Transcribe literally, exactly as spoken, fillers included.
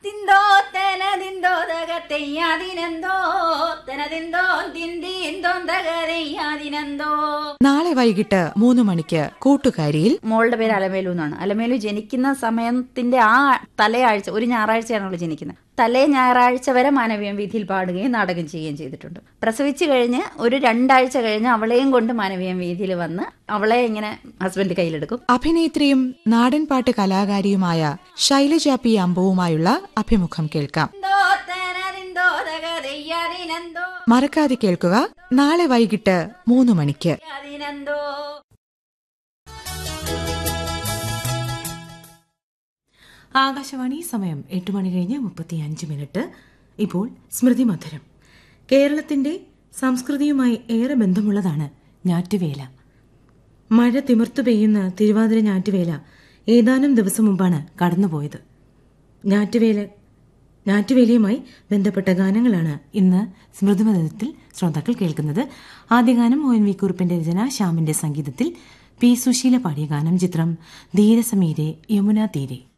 തിന്തോ തെനതിന്തോ തകത്തെയ്യാതിനെന്തോ തെനതിന്തോ തിന്തീന്തോ തകരെയ്യാതിനെന്തോ. നാളെ വൈകിട്ട് മൂന്ന് മണിക്ക് കൂട്ടുകാരിയിൽ മോളുടെ പേര് അലമേലു എന്നാണ്. അലമേലു ജനിക്കുന്ന സമയത്തിന്റെ ആ തലയാഴ്ച, ഒരു ഞായറാഴ്ചയാണ് അവൾ ജനിക്കുന്നത്. തലേ ഞായറാഴ്ച വരെ മാനവീയം വീഥിയിൽ പാടുകയും നാടകം ചെയ്യുകയും ചെയ്തിട്ടുണ്ട്. പ്രസവിച്ചു കഴിഞ്ഞ് ഒരു രണ്ടാഴ്ച കഴിഞ്ഞ് അവളെയും കൊണ്ട് മാനവീയം വീഥിയിൽ വന്ന് അവളെ ഇങ്ങനെ ഹസ്ബൻഡ് കയ്യിലെടുക്കും. അഭിനേത്രിയും നാടൻപാട്ട് കലാകാരിയുമായ ശൈലജ പി അമ്പുവുമായുള്ള അഭിമുഖം കേൾക്കാം. മറക്കാതെ കേൾക്കുക, നാളെ വൈകിട്ട് മൂന്ന് മണിക്ക്. ആകാശവാണി സമയം എട്ട് മണി കഴിഞ്ഞ് മുപ്പത്തി അഞ്ച് മിനിറ്റ്. ഇപ്പോൾ സ്മൃതി മധുരം. കേരളത്തിന്റെ സംസ്കൃതിയുമായി ഏറെ ബന്ധമുള്ളതാണ് ഞാറ്റുവേല. മഴ തിമിർത്തു പെയ്യുന്ന തിരുവാതിര ഞാറ്റുവേല ഏതാനും ദിവസം മുമ്പാണ് കടന്നുപോയത്. ഞാറ്റുവേല ഞാറ്റുവേലയുമായി ബന്ധപ്പെട്ട ഗാനങ്ങളാണ് ഇന്ന് സ്മൃതിമധുരത്തിൽ ശ്രോതാക്കൾ കേൾക്കുന്നത്. ആദ്യ ഗാനം ഒ എൻ വി കുറുപ്പിന്റെ രചന, ശ്യാമിന്റെ സംഗീതത്തിൽ പി സുശീല പാടിയ ഗാനം. ചിത്രം ധീരസമീരെ യമുനാ തീരെ.